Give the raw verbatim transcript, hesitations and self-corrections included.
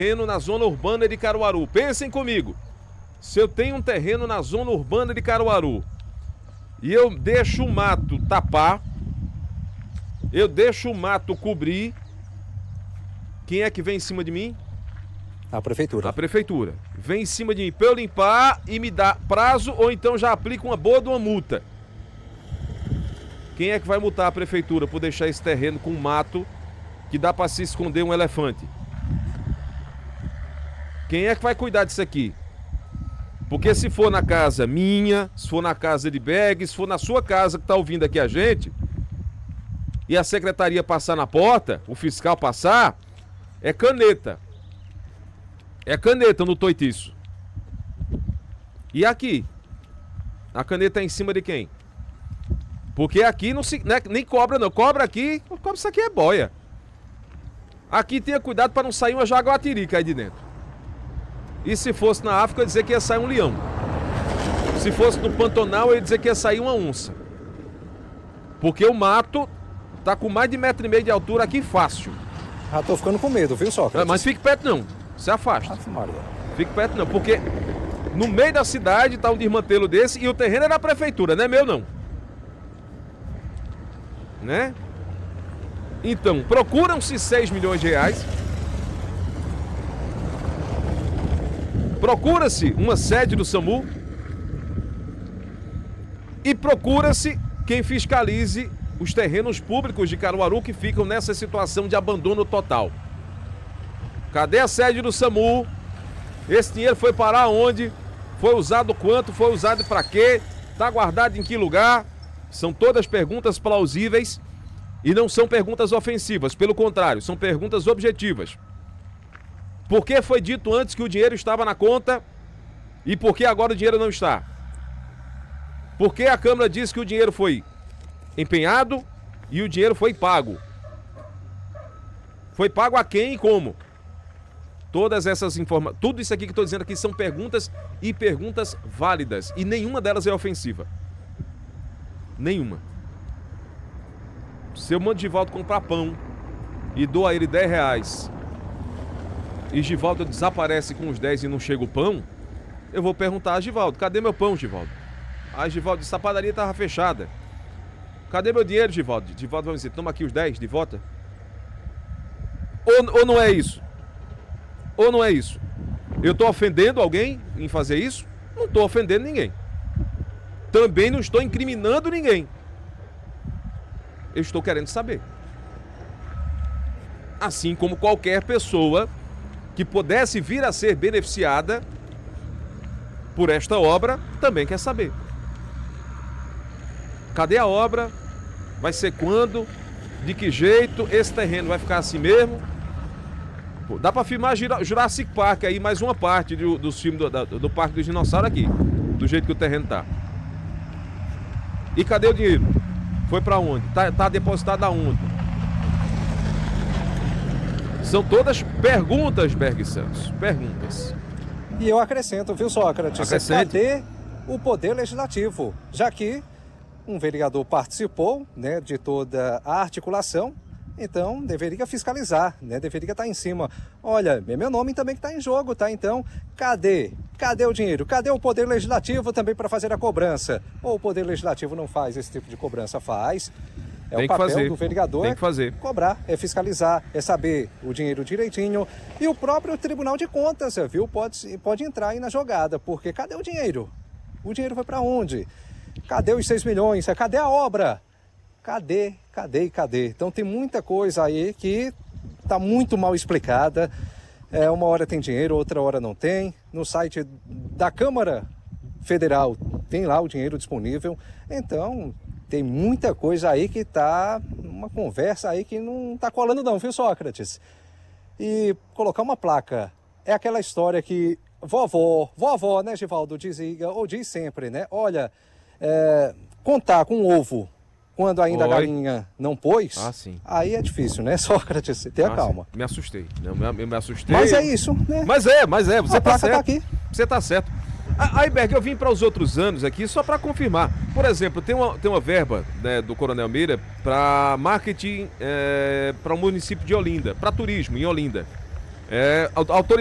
terreno na zona urbana de Caruaru. Pensem comigo. Se eu tenho um terreno na zona urbana de Caruaru e eu deixo o mato tapar, eu deixo o mato cobrir, quem é que vem em cima de mim? A prefeitura. A prefeitura. Vem em cima de mim para eu limpar e me dá prazo ou então já aplica uma boa de uma multa. Quem é que vai multar a prefeitura por deixar esse terreno com mato que dá para se esconder um elefante? Quem é que vai cuidar disso aqui? Porque se for na casa minha, se for na casa de Berg, se for na sua casa que está ouvindo aqui a gente, e a secretaria passar na porta, o fiscal passar, é caneta. É caneta no toitiço. E aqui? A caneta é em cima de quem? Porque aqui não se, né, nem cobra não. Cobra aqui, cobra isso aqui é boia. Aqui tenha cuidado para não sair uma jaguatirica aí de dentro. E se fosse na África, eu ia dizer que ia sair um leão. Se fosse no Pantanal, eu ia dizer que ia sair uma onça. Porque o mato tá com mais de metro e meio de altura aqui fácil. Já tô ficando com medo, viu, Sócrates? Mas fique perto não, se afasta. Ah, fique perto não, porque no meio da cidade tá um desmantelo desse e o terreno é da prefeitura, não é meu não. Né? Então, procuram-se seis milhões de reais. Procura-se uma sede do SAMU e procura-se quem fiscalize os terrenos públicos de Caruaru que ficam nessa situação de abandono total. Cadê a sede do SAMU? Esse dinheiro foi parar onde? Foi usado quanto? Foi usado para quê? Está guardado em que lugar? São todas perguntas plausíveis e não são perguntas ofensivas. Pelo contrário, são perguntas objetivas. Por que foi dito antes que o dinheiro estava na conta e por que agora o dinheiro não está? Por que a Câmara disse que o dinheiro foi empenhado e o dinheiro foi pago? Foi pago a quem e como? Todas essas informações, tudo isso aqui que estou dizendo aqui são perguntas e perguntas válidas e nenhuma delas é ofensiva. Nenhuma. Se eu mando Givaldo comprar pão e dou a ele dez reais e Givaldo desaparece com os dez e não chega o pão, eu vou perguntar a Givaldo, cadê meu pão, Givaldo? Aí Givaldo disse, a padaria estava fechada. Cadê meu dinheiro, Givaldo? Givaldo vai dizer, toma aqui os dez de volta. Ou, ou não é isso? Ou não é isso? Eu estou ofendendo alguém em fazer isso? Não estou ofendendo ninguém. Também não estou incriminando ninguém. Eu estou querendo saber. Assim como qualquer pessoa que pudesse vir a ser beneficiada por esta obra, também quer saber. Cadê a obra? Vai ser quando? De que jeito? Esse terreno vai ficar assim mesmo? Pô, dá pra filmar Jurassic Park aí, mais uma parte do, dos filmes do, do, do Parque dos Dinossauros aqui, do jeito que o terreno tá. E cadê o dinheiro? Foi pra onde? Tá, tá depositado aonde? São todas perguntas, Berg Santos. Perguntas. E eu acrescento, viu, Sócrates? Acrescente. Cadê o poder legislativo? Já que um vereador participou, né, de toda a articulação, então deveria fiscalizar, né? Deveria estar em cima. Olha, é meu nome também que está em jogo, tá? Então, cadê? Cadê o dinheiro? Cadê o poder legislativo também para fazer a cobrança? Ou o poder legislativo não faz esse tipo de cobrança? Faz. É Tem o papel que fazer. do vereador. Tem que fazer. É cobrar, é fiscalizar, é saber o dinheiro direitinho. E o próprio Tribunal de Contas, viu? Pode, pode entrar aí na jogada, porque cadê o dinheiro? O dinheiro foi para onde? Cadê os seis milhões? Cadê a obra? Cadê, cadê e cadê? Então tem muita coisa aí que está muito mal explicada. É, uma hora tem dinheiro, outra hora não tem. No site da Câmara Federal tem lá o dinheiro disponível. Então tem muita coisa aí que está uma conversa aí que não está colando não, viu, Sócrates? E colocar uma placa é aquela história que vovó, vovó, né, Givaldo, dizia, ou diz sempre, né? Olha, é, contar com um ovo quando ainda Oi. a galinha não pôs, ah, sim. aí é difícil, né, Sócrates? Tenha ah, calma. Sim. Me assustei. Não, eu me assustei. Mas é isso, né? Mas é, mas é. Você a tá placa certo. tá aqui. Você tá certo. Aí, Berg, eu vim para os outros anos aqui só para confirmar. Por exemplo, tem uma, tem uma verba, né, do Coronel Meira para marketing é, para o município de Olinda, para turismo em Olinda. É, autoridade